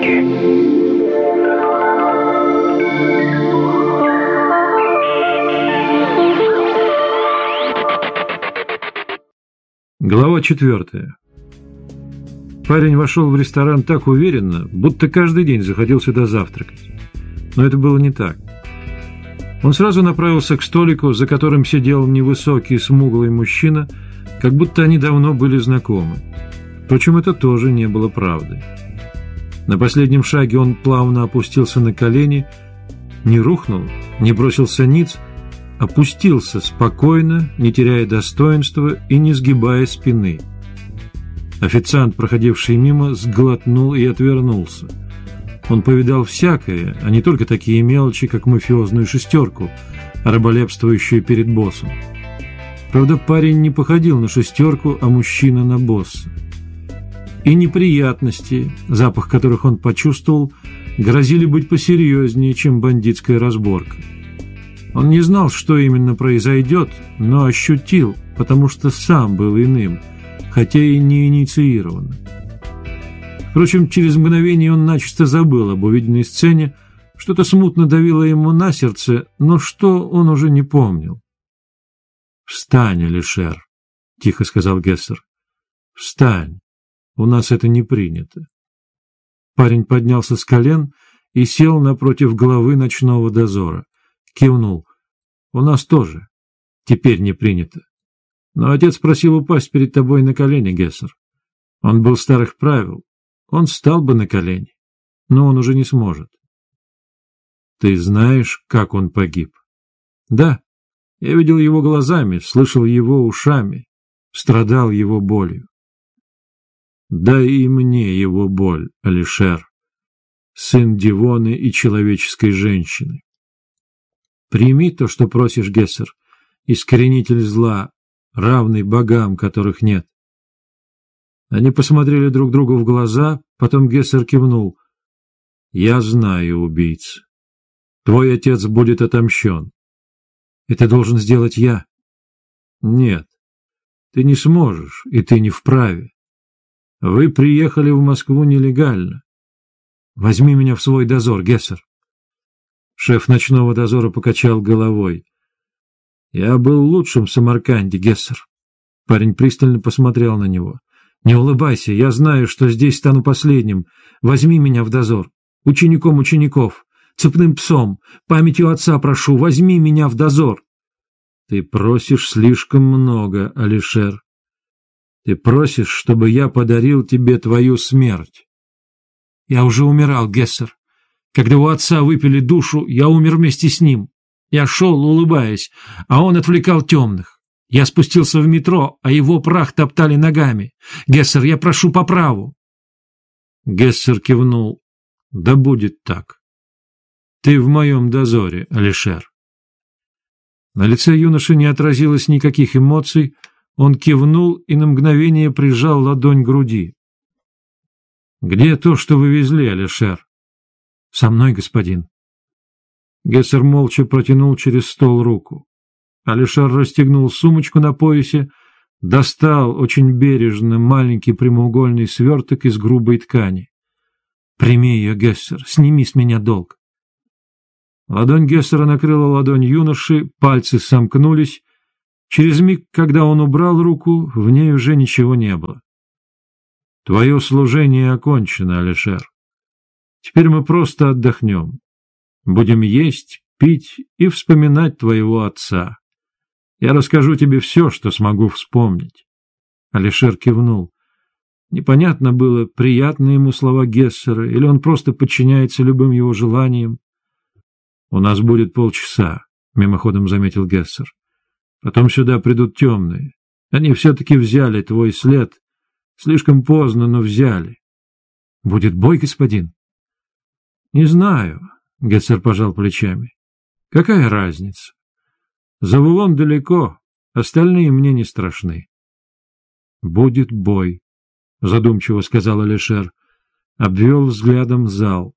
Америки. Глава 4. Парень вошел в ресторан так уверенно, будто каждый день заходил сюда завтракать. Но это было не так. Он сразу направился к столику, за которым сидел невысокий, смуглый мужчина, как будто они давно были знакомы. Впрочем, это тоже не было правдой. На последнем шаге он плавно опустился на колени, не рухнул, не бросился ниц, опустился спокойно, не теряя достоинства и не сгибая спины. Официант, проходивший мимо, сглотнул и отвернулся. Он повидал всякое, а не только такие мелочи, как мафиозную шестерку, раболепствующую перед боссом. Правда, парень не походил на шестерку, а мужчина на босса. И неприятности, запах которых он почувствовал, грозили быть посерьезнее, чем бандитская разборка. Он не знал, что именно произойдет, но ощутил, потому что сам был иным, хотя и не инициированным. Впрочем, через мгновение он начисто забыл об увиденной сцене, что-то смутно давило ему на сердце, но что он уже не помнил. «Встань, Алишер», — тихо сказал Гессер. «Встань, у нас это не принято». Парень поднялся с колен и сел напротив главы ночного дозора. Кивнул. «У нас тоже. Теперь не принято. Но отец просил упасть перед тобой на колени, Гессер. Он был старых правил. Он встал бы на колени, но он уже не сможет». «Ты знаешь, как он погиб?» «Да. Я видел его глазами, слышал его ушами, страдал его болью». «Дай и мне его боль, Алишер, сын Дивоны и человеческой женщины. Прими то, что просишь, Гессер, искоренитель зла, равный богам, которых нет». Они посмотрели друг другу в глаза, потом Гессер кивнул. «Я знаю убийц. Твой отец будет отомщен. Это должен сделать я». «Нет, ты не сможешь, и ты не вправе. Вы приехали в Москву нелегально. Возьми меня в свой дозор, Гессер». Шеф ночного дозора покачал головой. «Я был лучшим в Самарканде, Гессер». Парень пристально посмотрел на него. «Не улыбайся, я знаю, что здесь стану последним. Возьми меня в дозор. Учеником учеников, цепным псом, памятью отца прошу, возьми меня в дозор». «Ты просишь слишком много, Алишер. Ты просишь, чтобы я подарил тебе твою смерть». «Я уже умирал, Гессер. Когда у отца выпили душу, я умер вместе с ним. Я шел, улыбаясь, а он отвлекал темных. Я спустился в метро, а его прах топтали ногами. Гессер, я прошу по праву». Гессер кивнул. «Да будет так. Ты в моем дозоре, Алишер». На лице юноши не отразилось никаких эмоций, он кивнул и на мгновение прижал ладонь к груди. «Где то, что вы везли, Алишер?» «Со мной, господин». Гессер молча протянул через стол руку. Алишер расстегнул сумочку на поясе, достал очень бережно маленький прямоугольный сверток из грубой ткани. «Прими ее, Гессер, сними с меня долг». Ладонь Гессера накрыла ладонь юноши, пальцы сомкнулись. Через миг, когда он убрал руку, в ней уже ничего не было. «Твое служение окончено, Алишер. Теперь мы просто отдохнем. Будем есть, пить и вспоминать твоего отца. Я расскажу тебе все, что смогу вспомнить». Алишер кивнул. Непонятно было, приятны ему слова Гессера, или он просто подчиняется любым его желаниям. «У нас будет полчаса», — мимоходом заметил Гессер. «Потом сюда придут темные. Они все-таки взяли твой след. Слишком поздно, но взяли». «Будет бой, господин?» «Не знаю», — Гессер пожал плечами. «Какая разница? Завулон далеко, остальные мне не страшны». «Будет бой», — задумчиво сказал Алишер, обвел взглядом зал.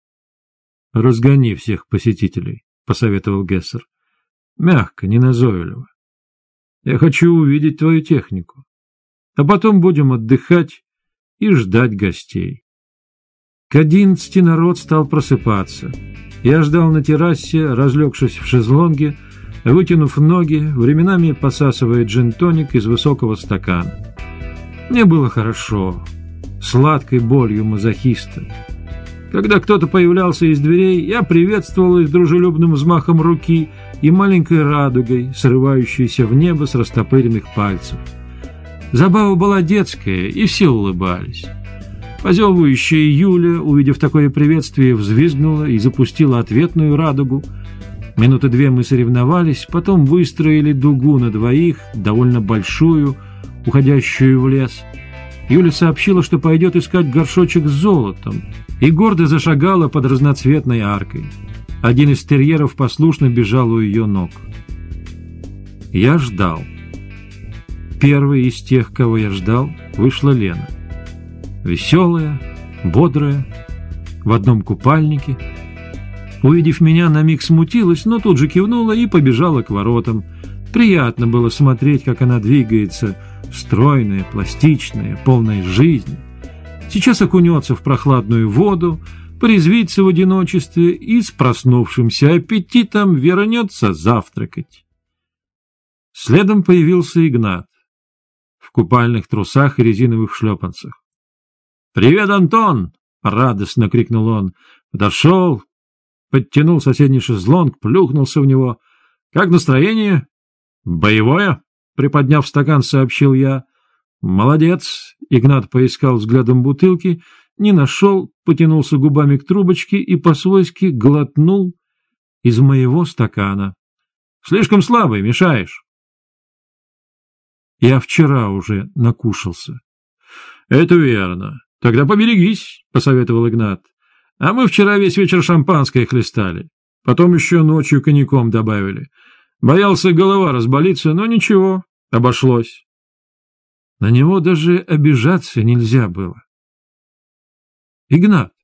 «Разгони всех посетителей», — посоветовал Гессер. «Мягко, неназойливо. Я хочу увидеть твою технику. А потом будем отдыхать и ждать гостей». К 11 народ стал просыпаться. Я ждал на террасе, разлегшись в шезлонге, вытянув ноги, временами посасывая джин-тоник из высокого стакана. Мне было хорошо, сладкой болью мазохиста. Когда кто-то появлялся из дверей, я приветствовал их дружелюбным взмахом руки и маленькой радугой, срывающейся в небо с растопыренных пальцев. Забава была детская, и все улыбались. Позевывающая Юля, увидев такое приветствие, взвизгнула и запустила ответную радугу. Минуты две мы соревновались, потом выстроили дугу на двоих, довольно большую, уходящую в лес. Юля сообщила, что пойдет искать горшочек с золотом, и гордо зашагала под разноцветной аркой. Один из терьеров послушно бежал у ее ног. Я ждал. Первой из тех, кого я ждал, вышла Лена. Веселая, бодрая, в одном купальнике. Увидев меня, на миг смутилась, но тут же кивнула и побежала к воротам. Приятно было смотреть, как она двигается, стройная, пластичная, полная жизни. Сейчас окунется в прохладную воду, порезвится в одиночестве и с проснувшимся аппетитом вернется завтракать. Следом появился Игнат в купальных трусах и резиновых шлепанцах. «Привет, Антон!» — радостно крикнул он. Подошел, подтянул соседний шезлонг, плюхнулся в него. «Как настроение?» «Боевое?» — приподняв стакан, сообщил я. «Молодец!» — Игнат поискал взглядом бутылки, не нашел, потянулся губами к трубочке и по-свойски глотнул из моего стакана. «Слишком слабый, мешаешь». «Я вчера уже накушался». «Это верно. Тогда поберегись», — посоветовал Игнат. «А мы вчера весь вечер шампанское хлестали. Потом еще ночью коньяком добавили. Боялся голова разболится, но ничего, обошлось». На него даже обижаться нельзя было. «Игнат,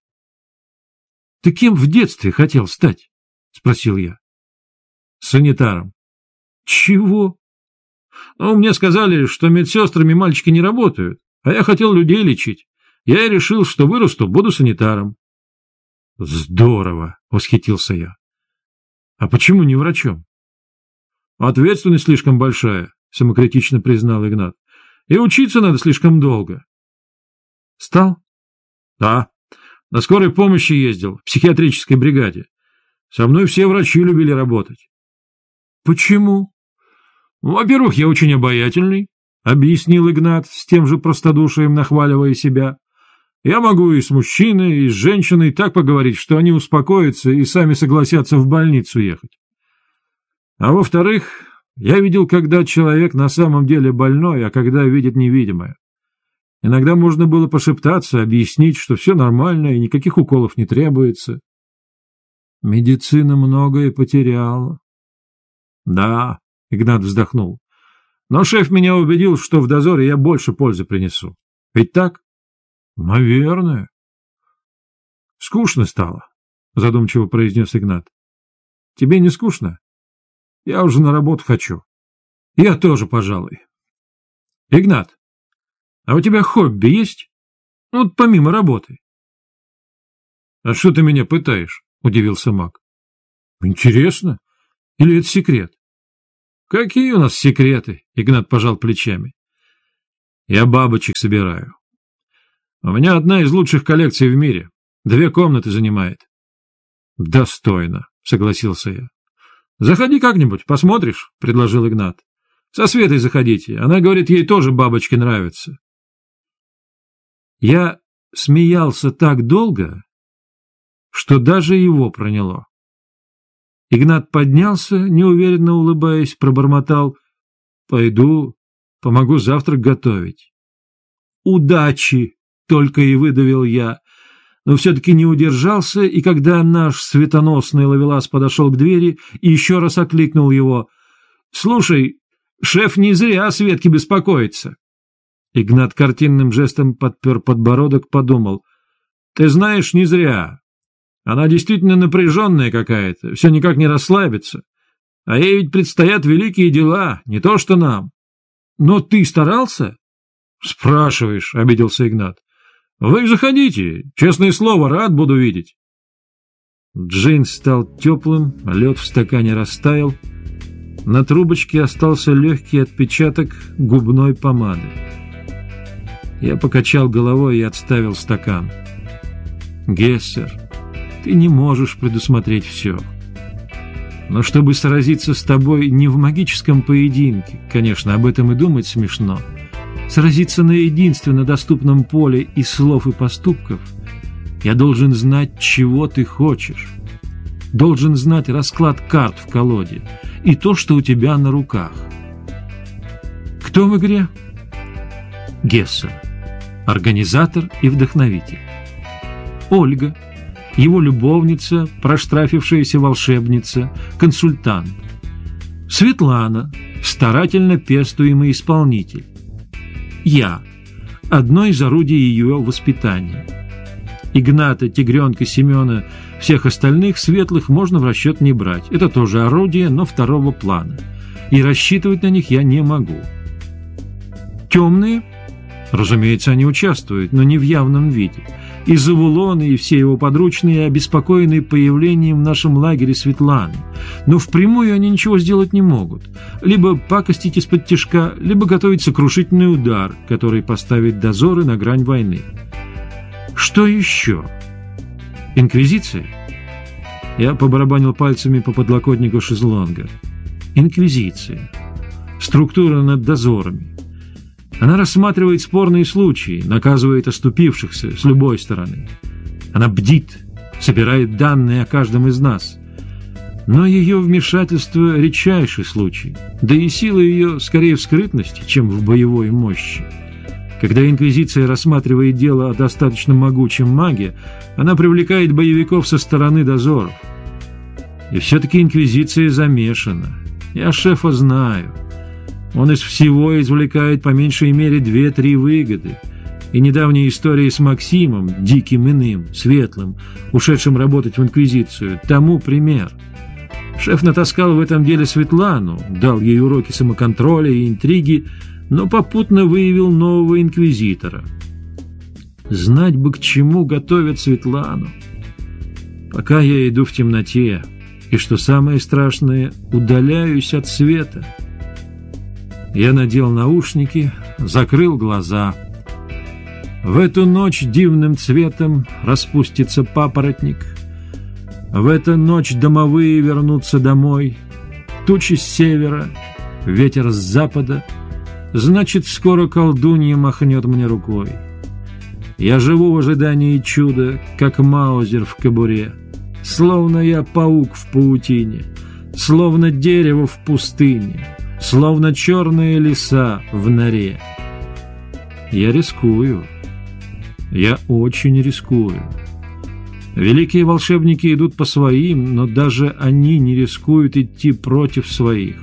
ты кем в детстве хотел стать?» — спросил я. «Санитаром». «Чего?» «Ну, мне сказали, что медсестрами мальчики не работают, а я хотел людей лечить. Я и решил, что вырасту, буду санитаром». «Здорово!» — восхитился я. «А почему не врачом?» «Ответственность слишком большая», — самокритично признал Игнат. «И учиться надо слишком долго». «Стал?» «Да. На скорой помощи ездил, в психиатрической бригаде. Со мной все врачи любили работать». «Почему?» «Во-первых, я очень обаятельный», — объяснил Игнат, с тем же простодушием нахваливая себя. «Я могу и с мужчиной, и с женщиной так поговорить, что они успокоятся и сами согласятся в больницу ехать. А во-вторых, я видел, когда человек на самом деле больной, а когда видит невидимое. Иногда можно было пошептаться, объяснить, что все нормально и никаких уколов не требуется. Медицина многое потеряла». «Да», — Игнат вздохнул, — «но шеф меня убедил, что в дозоре я больше пользы принесу. Ведь так?» «Наверное». «Скучно стало», — задумчиво произнес Игнат. «Тебе не скучно? Я уже на работу хочу». «Я тоже, пожалуй». «Игнат, а у тебя хобби есть? Ну, вот помимо работы». «А что ты меня пытаешь?» — удивился Мак. «Интересно. Или это секрет?» «Какие у нас секреты?» — Игнат пожал плечами. «Я бабочек собираю. У меня одна из лучших коллекций в мире. 2 комнаты занимает». «Достойно», — согласился я. «Заходи как-нибудь, посмотришь», — предложил Игнат. «Со Светой заходите. Она говорит, ей тоже бабочки нравятся». Я смеялся так долго, что даже его проняло. Игнат поднялся, неуверенно улыбаясь, пробормотал: «Пойду, помогу завтрак готовить». «Удачи!» — только и выдавил я, но все-таки не удержался, и когда наш светоносный ловелас подошел к двери и еще раз окликнул его: «Слушай, шеф не зря о Светке беспокоится». Игнат картинным жестом подпер подбородок, подумал: «Ты знаешь, не зря. Она действительно напряженная какая-то, все никак не расслабится. А ей ведь предстоят великие дела, не то что нам». «Но ты старался?» «Спрашиваешь», — обиделся Игнат. Вы заходите, честное слово, рад буду видеть. Джин стал теплым, лед в стакане растаял. На трубочке остался легкий отпечаток губной помады. Я покачал головой и отставил стакан. Гессер, ты не можешь предусмотреть все. Но чтобы сразиться с тобой не в магическом поединке, конечно, об этом и думать смешно, сразиться на единственно доступном поле из слов и поступков, я должен знать, чего ты хочешь. Должен знать расклад карт в колоде и то, что у тебя на руках. Кто в игре? Гессер, организатор и вдохновитель. Ольга, его любовница, проштрафившаяся волшебница, консультант. Светлана, старательно пестуемый исполнитель. Я, одно из орудий ее воспитания. Игната, Тигренка, Семена, всех остальных светлых можно в расчет не брать. Это тоже орудие, но второго плана. И рассчитывать на них я не могу. Темные? Разумеется, они участвуют, но не в явном виде. И Завулон, и все его подручные обеспокоены появлением в нашем лагере Светланы. Но впрямую они ничего сделать не могут. Либо пакостить из-под тишка, либо готовить сокрушительный удар, который поставит дозоры на грань войны. Что еще? Инквизиция? Я побарабанил пальцами по подлокотнику шезлонга. Инквизиция. Структура над дозорами. Она рассматривает спорные случаи, наказывает оступившихся с любой стороны. Она бдит, собирает данные о каждом из нас. Но ее вмешательство – редчайший случай, да и сила ее скорее в скрытности, чем в боевой мощи. Когда Инквизиция рассматривает дело о достаточно могучем маге, она привлекает боевиков со стороны дозоров. И все-таки Инквизиция замешана. Я шефа знаю. Он из всего извлекает по меньшей мере 2-3 выгоды. И недавняя история с Максимом, диким иным, светлым, ушедшим работать в Инквизицию, тому пример. Шеф натаскал в этом деле Светлану, дал ей уроки самоконтроля и интриги, но попутно выявил нового инквизитора. Знать бы, к чему готовят Светлану. Пока я иду в темноте, и, что самое страшное, удаляюсь от света. Я надел наушники, закрыл глаза. В эту ночь дивным цветом распустится папоротник. В эту ночь домовые вернутся домой. Тучи с севера, ветер с запада. Значит, скоро колдунья махнет мне рукой. Я живу в ожидании чуда, как маузер в кобуре. Словно я паук в паутине, словно дерево в пустыне, словно черные леса в норе. Я рискую. Я очень рискую. Великие волшебники идут по своим, но даже они не рискуют идти против своих.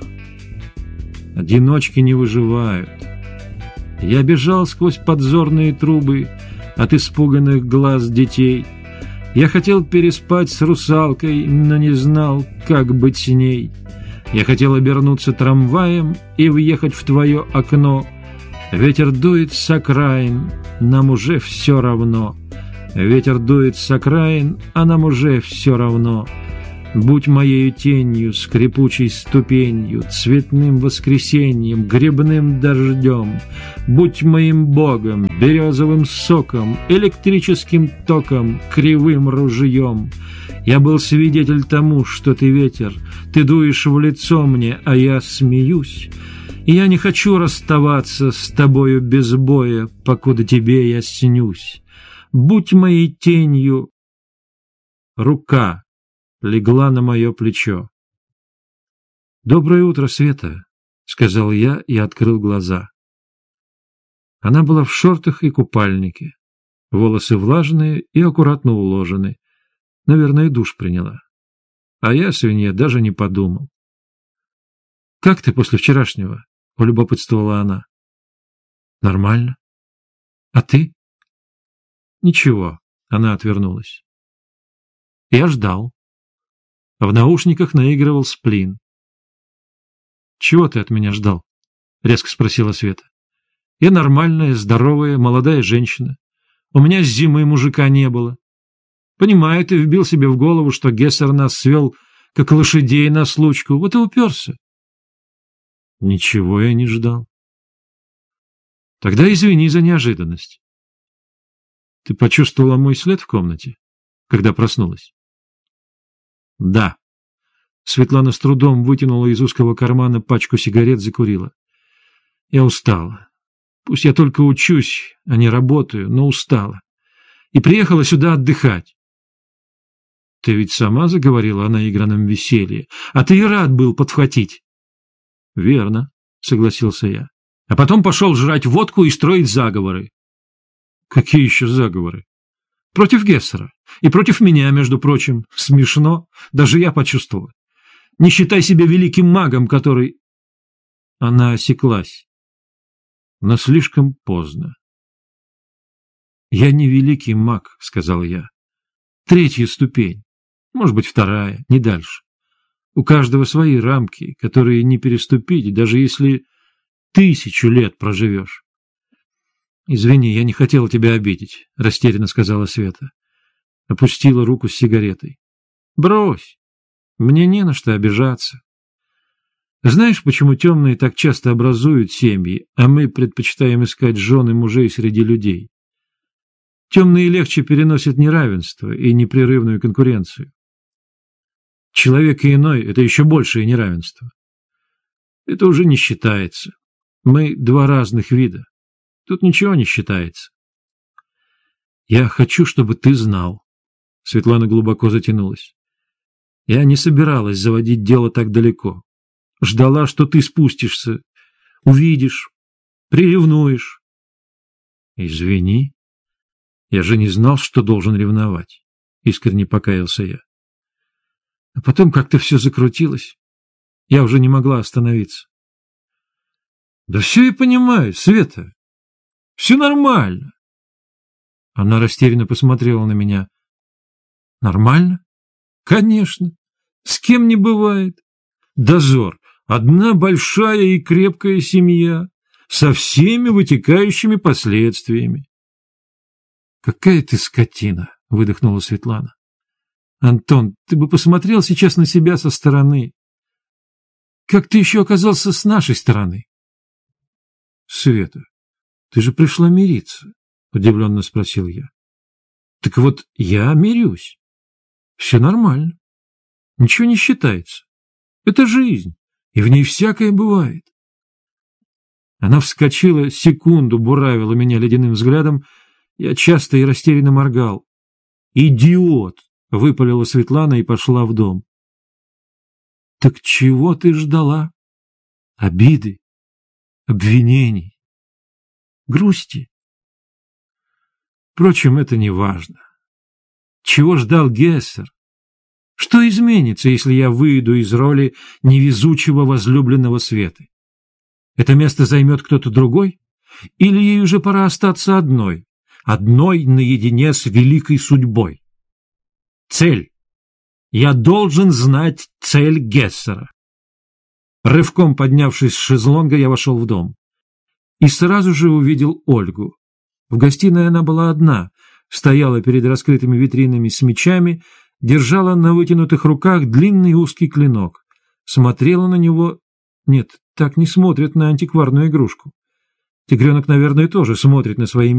Одиночки не выживают. Я бежал сквозь подзорные трубы от испуганных глаз детей. Я хотел переспать с русалкой, но не знал, как быть с ней. Я хотел обернуться трамваем и въехать в твое окно. Ветер дует с окраин, нам уже все равно. Ветер дует с окраин, а нам уже все равно. Будь моею тенью, скрипучей ступенью, цветным воскресеньем, грибным дождем. Будь моим богом, березовым соком, электрическим током, кривым ружьем. Я был свидетель тому, что ты ветер, ты дуешь в лицо мне, а я смеюсь. И я не хочу расставаться с тобою без боя, покуда тебе я снюсь. Будь моей тенью. Рука легла на мое плечо. «Доброе утро, Света», — сказал я и открыл глаза. Она была в шортах и купальнике, волосы влажные и аккуратно уложены. Наверное, душ приняла. А я, свинья, даже не подумал. «Как ты после вчерашнего?» — полюбопытствовала она. «Нормально. А ты?» «Ничего», — она отвернулась. Я ждал. В наушниках наигрывал сплин. «Чего ты от меня ждал?» — резко спросила Света. «Я нормальная, здоровая, молодая женщина. У меня с зимы мужика не было. Понимаю, ты вбил себе в голову, что Гессер нас свел, как лошадей на случку. Вот и уперся. Ничего я не ждал. Тогда извини за неожиданность. Ты почувствовала мой след в комнате, когда проснулась? Да. Светлана с трудом вытянула из узкого кармана пачку сигарет, закурила. Я устала. Пусть я только учусь, а не работаю, но устала. И приехала сюда отдыхать. Ты ведь сама заговорила о наигранном веселье, а ты и рад был подхватить. Верно, согласился я. А потом пошел жрать водку и строить заговоры. Какие еще заговоры? Против Гессера. И против меня, между прочим. Смешно. Даже я почувствовала. Не считай себя великим магом, который... Она осеклась. Но слишком поздно. «Я не великий маг», — сказал я. «Третья ступень. Может быть, вторая, не дальше. У каждого свои рамки, которые не переступить, даже если 1000 лет проживешь». «Извини, я не хотела тебя обидеть», — растерянно сказала Света. Опустила руку с сигаретой. «Брось. Мне не на что обижаться. Знаешь, почему темные так часто образуют семьи, а мы предпочитаем искать жен и мужей среди людей? Темные легче переносят неравенство и непрерывную конкуренцию. Человек и иной — это еще большее неравенство. Это уже не считается. Мы два разных вида. Тут ничего не считается. Я хочу, чтобы ты знал. Светлана глубоко затянулась. Я не собиралась заводить дело так далеко. Ждала, что ты спустишься, увидишь, приревнуешь. Извини. Я же не знал, что должен ревновать. Искренне покаялся я. А потом как-то все закрутилось. Я уже не могла остановиться. Да все я понимаю, Света. Все нормально. Она растерянно посмотрела на меня. Нормально? Конечно. С кем не бывает. Дозор. Одна большая и крепкая семья. Со всеми вытекающими последствиями. «Какая ты скотина!» — выдохнула Светлана. «Антон, ты бы посмотрел сейчас на себя со стороны. Как ты еще оказался с нашей стороны?» «Света, ты же пришла мириться», — удивленно спросил я. «Так вот, я мирюсь. Все нормально. Ничего не считается. Это жизнь, и в ней всякое бывает». Она вскочила, секунду буравила меня ледяным взглядом. Я часто и растерянно моргал. «Идиот!» — выпалила Светлана и пошла в дом. «Так чего ты ждала? Обиды? Обвинений? Грусти?» Впрочем, это не важно. Чего ждал Гессер? Что изменится, если я выйду из роли невезучего возлюбленного Светы? Это место займет кто-то другой? Или ей уже пора остаться одной? Одной наедине с великой судьбой. Цель. Я должен знать цель Гессера. Рывком поднявшись с шезлонга, я вошел в дом. И сразу же увидел Ольгу. В гостиной она была одна, стояла перед раскрытыми витринами с мечами, держала на вытянутых руках длинный узкий клинок, смотрела на него... Нет, так не смотрят на антикварную игрушку. Тигренок, наверное, тоже смотрит на свои